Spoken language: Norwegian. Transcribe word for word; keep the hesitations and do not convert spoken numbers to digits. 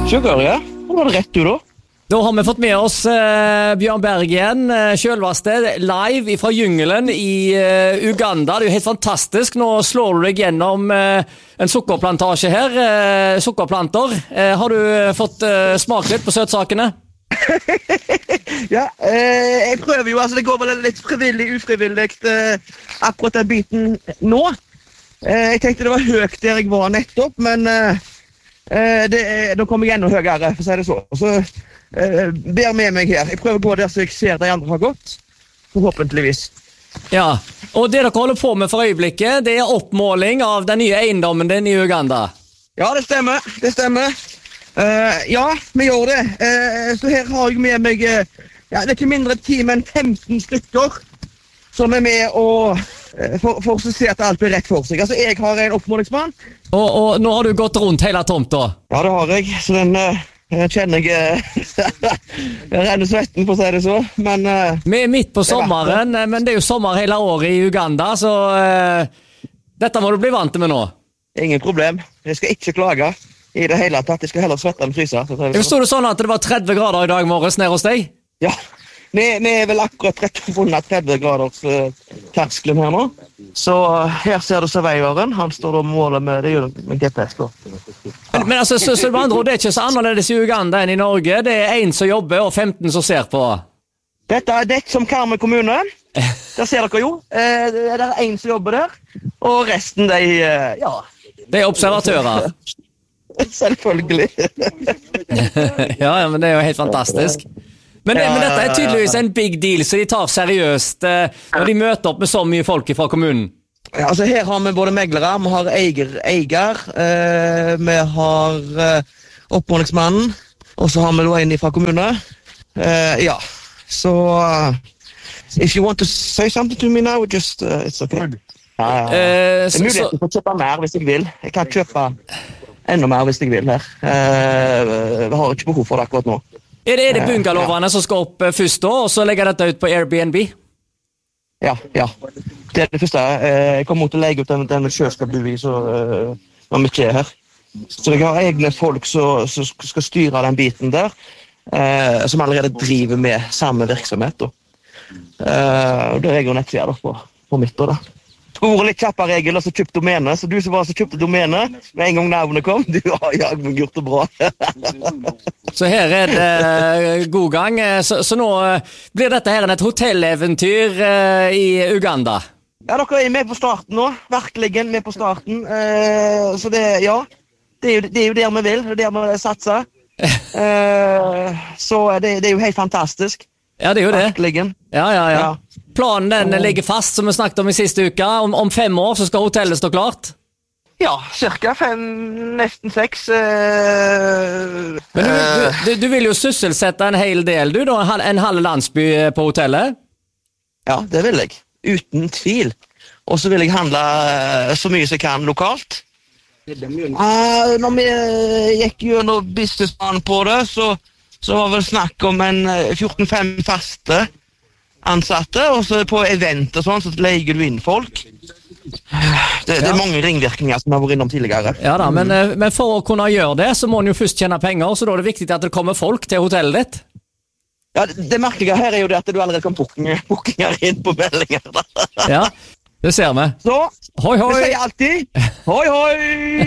Sugar, ja. Nå var det rett du da. Da har vi fått med oss eh, Bjørn Bergen, eh, selvvaste, live fra jungelen i eh, Uganda. Det er jo helt fantastisk. Nå slår du deg gjennom eh, en sukkerplantasje her. Eh, sukkerplanter. Eh, har du eh, fått eh, smake litt på søtsakene? Ja, eh, jeg prøver jo. Altså, det går vel litt frivillig, ufrivillig eh, akkurat den biten nå. Eh, jeg tenkte det var høyt der jeg var nettopp, men eh, det, da kommer jeg enda høyere, for å si det så. Så Uh, ber med meg her. Jeg prøver å gå der så jeg ser de andre har gått. Forhåpentligvis. Ja, og det dere holder på med for øyeblikket, det er oppmåling av den nye eiendommen din i Uganda. Ja, det stemmer. Det stemmer. Uh, ja, vi gjør det. Uh, så her har jeg med meg uh, ja, det er ikke mindre tid, men femten stykker som er med og uh, for, for å se at alt blir rett for seg. Altså, jeg har en oppmålingsmann. Og, og nå har du gått rundt hele tomta? Ja, det har jeg. Så den... Uh, Jeg kjenner jeg Jeg renner svetten, for å si det så. Men, uh, vi er midt på sommeren, men det er jo sommer hele året i Uganda, så uh, dette må du bli vant med nå. Ingen problem. Jeg skal ikke klage i det hele tatt. Jeg skal heller svette enn fryse. Så jeg forstod det sånn at det var tretti grader i dag morges nede hos deg? Ja, vi, vi er vel akkurat tretti graders uh, terskelen her nå. Så uh, her ser du surveyoren. Han står og måler med, det gjør med G P S da. Men, men altså, så, så andre, det er ikke så annerledes i Uganda enn i Norge. Det er en som jobber og femten som ser på. Dette er dekk som Karmøy kommune. Der ser dere jo. Eh, det er en som jobber der. Og resten, de, eh, ja. Det er observatører. Selvfølgelig. ja, ja, men det er jo helt fantastisk. Men, ja, men dette er tydeligvis en big deal, så de tar seriøst eh, når de møter opp med så mye folk fra kommunen. Ja, altså her har vi både meglere, vi har eier, eier eh, vi har eh, oppmålingsmannen, og så har vi da en fra kommunen. Eh, ja, så uh, if you want to say something to me now, just, uh, it's okay. Ja, ja. Eh, det er muligheten for å kjøpe mer hvis jeg vil. Jeg kan kjøpe enda mer hvis jeg vil her. Eh, vi har ikke behov for det akkurat nå. Er det, er det bungalovene som skal opp først da, og så legger dette ut på Airbnb? Ja, ja. Det er det første. Jeg kommer til å legge ut den, den selv skal bo i, så uh, når vi ikke er her. Så jeg har egne folk som skal styre den biten der, uh, som allerede driver med samme virksomhet. Da. Uh, det er jeg jo nettsida på, på mitt da. Tror litt kjappere regel, og så kjøpt domene. Så du som var så kjøpte domene, med en gang navnet kom, du har ja, gjort det bra. Så her er det god gang. Så, så nå blir dette her et hotelleventyr uh, i Uganda. Ja, dere er med på starten nå. Virkelig med på starten. Uh, så det, ja, det er, jo, det er jo der vi vil, det er der vi satser. Uh, så det, det er jo helt fantastisk. Ja, det er jo det. Virkelig. Ja, ja, ja. Ja. Planen den ligger fast, som vi snakket om i siste uke. Om, om fem år så skal hotellet stå klart? Ja, cirka fem, nesten seks. Uh, Men du, du, du, du vil jo sysselsette en hel del, du da? En halv landsby på hotellet? Ja, det vil jeg. Uten tvil. Og så vil jeg handle så mye som jeg kan lokalt. Uh, når vi gikk gjennom businessplanen på det, så, så var det snakk om en fjorten fem faste ansatte, og så på event og sånn, så leier du inn folk. Det, det er mange ringvirkninger som har vært innom tidligere. Ja da, men, men for å kunne gjøre det, så må en jo først tjene penger, så da er det viktig at det kommer folk til hotellet ditt. Ja, det, det merkelige her er jo det at du allerede kan bookinger, bookinger inn på meldinger. Ja, det ser vi. Så, hoi hoi! vi sier alltid, hoi hoi!